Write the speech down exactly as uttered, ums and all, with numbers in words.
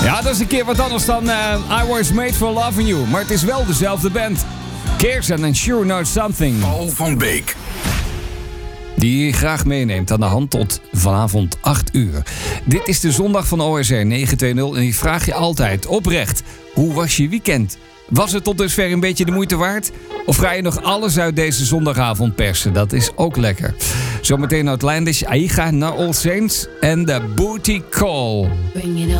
Ja, dat is een keer wat anders dan uh, I Was Made For Loving You. Maar het is wel dezelfde band. Kirsten en Sure Know Something. Paul van Beek. Die je graag meeneemt aan de hand tot vanavond acht uur. Dit is de zondag van O S R negen twee nul en die vraag je altijd oprecht. Hoe was je weekend? Was het tot dusver een beetje de moeite waard? Of ga je nog alles uit deze zondagavond persen? Dat is ook lekker. Zometeen Outlandish, Aiga naar All Saints en de Booty Call.